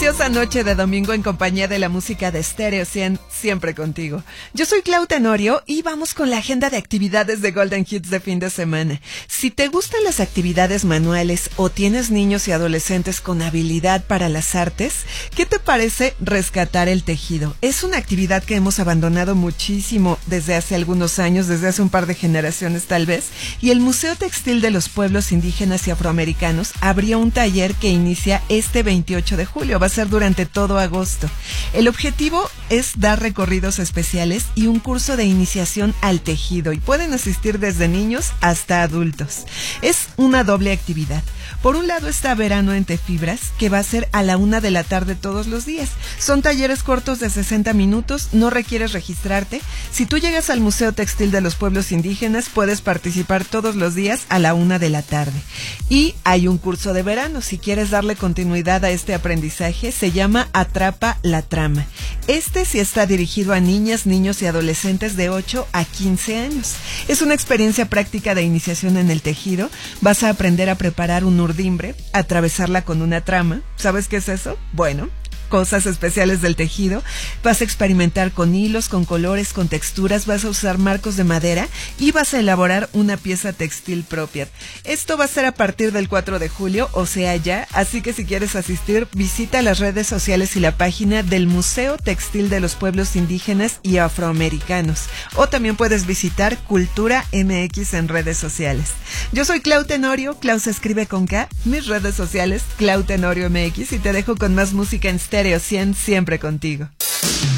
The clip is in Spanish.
Preciosa noche de domingo en compañía de la música de Stereo 100, siempre contigo. Yo soy Clau Tenorio y vamos con la agenda de actividades de Golden Hits de fin de semana. Si te gustan las actividades manuales o tienes niños y adolescentes con habilidad para las artes, ¿qué te parece rescatar el tejido? Es una actividad que hemos abandonado muchísimo desde hace algunos años, desde hace un par de generaciones tal vez, y el Museo Textil de los Pueblos Indígenas y Afroamericanos abrió un taller que inicia este 28 de julio. Va a ser durante todo agosto. El objetivo es dar recorridos especiales y un curso de iniciación al tejido, y pueden asistir desde niños hasta adultos. Es una doble actividad. Por un lado está Verano en Tefibras, que va a ser a la 1 de la tarde todos los días. Son talleres cortos de 60 minutos, no requieres registrarte. Si tú llegas al Museo Textil de los Pueblos Indígenas, puedes participar todos los días a la 1 de la tarde. Y hay un curso de verano, si quieres darle continuidad a este aprendizaje, se llama Atrapa la Trama. Este sí está dirigido a niñas, niños y adolescentes de 8 a 15 años. Es una experiencia práctica de iniciación en el tejido. Vas a aprender a preparar un urdimbre, atravesarla con una trama. ¿Sabes qué es eso? Bueno, cosas especiales del tejido. Vas a experimentar con hilos, con colores, con texturas, vas a usar marcos de madera y vas a elaborar una pieza textil propia. Esto va a ser a partir del 4 de julio, o sea ya, así que si quieres asistir, visita las redes sociales y la página del Museo Textil de los Pueblos Indígenas y Afroamericanos, o también puedes visitar Cultura MX en redes sociales. Yo soy Clau Tenorio, Clau se escribe con K, mis redes sociales, Clau Tenorio MX, y te dejo con más música en Stereo 100, siempre contigo.